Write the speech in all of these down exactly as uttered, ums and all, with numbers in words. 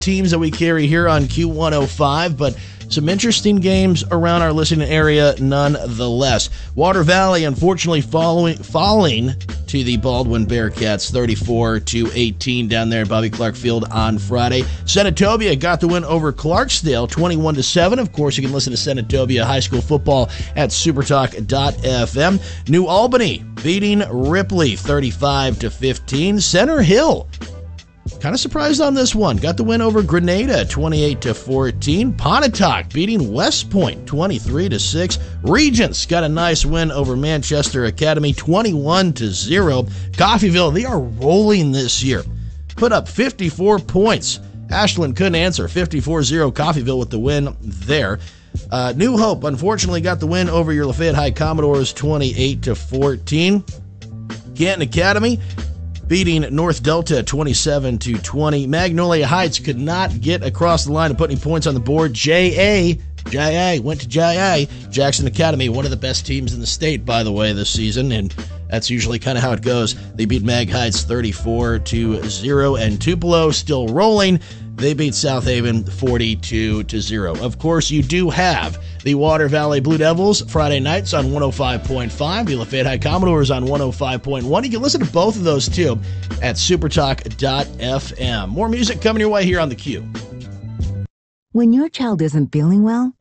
teams that we carry here on Q one oh five, but some interesting games around our listening area nonetheless. Water Valley, unfortunately, following, falling to the Baldwin Bearcats thirty-four to eighteen down there at Bobby Clark Field on Friday. Senatobia got the win over Clarksdale twenty-one to seven. Of course, you can listen to Senatobia High School football at supertalk dot f m. New Albany beating Ripley thirty-five to fifteen. Center Hill, kind of surprised on this one, got the win over Grenada twenty-eight to fourteen. Pontotoc beating West Point twenty-three to six. Regents got a nice win over Manchester Academy twenty-one to zero. Coffeyville, they are rolling this year, put up fifty-four points. Ashland couldn't answer, fifty-four zero Coffeyville with the win there. Uh, New Hope unfortunately got the win over your Lafayette High Commodores twenty-eight to fourteen. Canton Academy beating North Delta twenty-seven to twenty. Magnolia Heights could not get across the line and put any points on the board. J A, J A, went to J A. Jackson Academy, one of the best teams in the state, by the way, this season, and that's usually kind of how it goes. They beat Mag Heights thirty-four to zero, and Tupelo still rolling. They beat South Haven forty-two to zero. Of course, you do have the Water Valley Blue Devils Friday nights on one oh five point five, the Lafayette High Commodores on one oh five point one. You can listen to both of those, too, at supertalk dot f m. More music coming your way here on The Q. When your child isn't feeling well,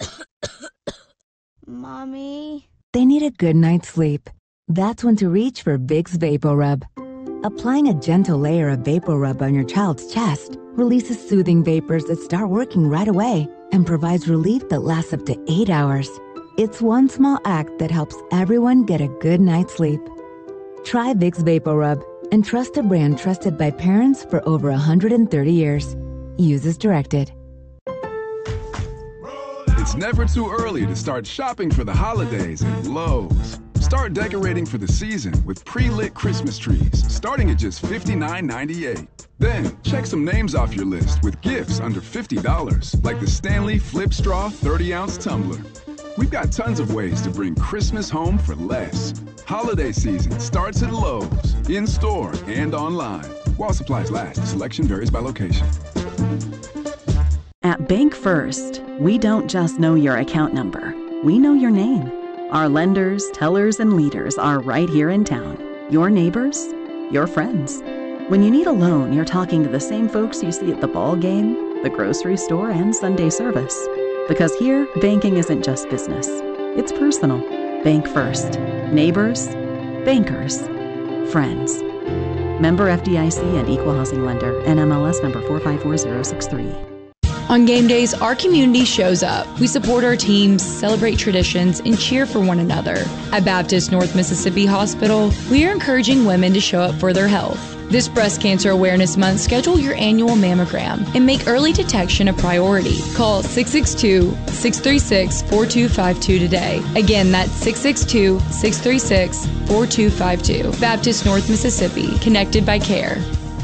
Mommy, they need a good night's sleep. That's when to reach for Vicks VapoRub. Applying a gentle layer of VapoRub on your child's chest releases soothing vapors that start working right away and provides relief that lasts up to eight hours. It's one small act that helps everyone get a good night's sleep. Try Vicks VapoRub and trust a brand trusted by parents for over one hundred thirty years. Use as directed. It's never too early to start shopping for the holidays at Lowe's. Start decorating for the season with pre-lit Christmas trees, starting at just fifty-nine ninety-eight. Then, check some names off your list with gifts under fifty dollars, like the Stanley Flip Straw thirty ounce tumbler. We've got tons of ways to bring Christmas home for less. Holiday season starts at Lowe's, in-store and online. While supplies last, selection varies by location. At Bank First, we don't just know your account number, we know your name. Our lenders, tellers, and leaders are right here in town. Your neighbors, your friends. When you need a loan, you're talking to the same folks you see at the ball game, the grocery store, and Sunday service. Because here, banking isn't just business. It's personal. Bank First. Neighbors, bankers, friends. Member F D I C and Equal Housing Lender. N M L S number four five four zero six three. On game days, our community shows up. We support our teams, celebrate traditions, and cheer for one another. At Baptist North Mississippi Hospital, we are encouraging women to show up for their health. This Breast Cancer Awareness Month, schedule your annual mammogram and make early detection a priority. Call six six two, six three six, four two five two today. Again, that's six six two, six three six, four two five two. Baptist North Mississippi, connected by care.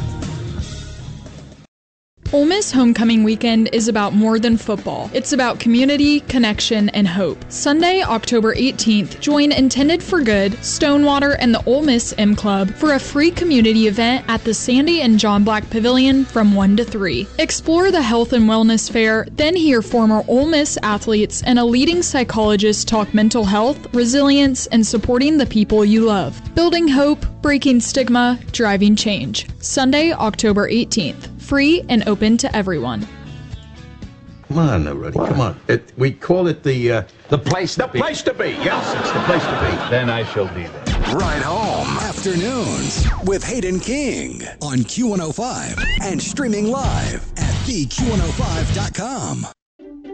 Ole Miss Homecoming Weekend is about more than football. It's about community, connection, and hope. Sunday, October eighteenth, join Intended for Good, Stonewater, and the Ole Miss M Club for a free community event at the Sandy and John Black Pavilion from one to three. Explore the health and wellness fair, then hear former Ole Miss athletes and a leading psychologist talk mental health, resilience, and supporting the people you love. Building hope, breaking stigma, driving change. Sunday, October eighteenth. Free and open to everyone. Come on, now, Rudy. Come on. It, we call it the uh, the place to the be. The place to be. Yes, it's the place to be. Then I shall be there. Ride Home Afternoons with Hayden King on Q one oh five and streaming live at the Q one oh five dot com.